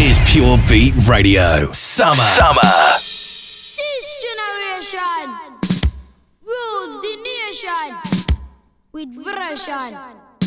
is Pure Beat Radio. Summer. This generation rules the nation with version.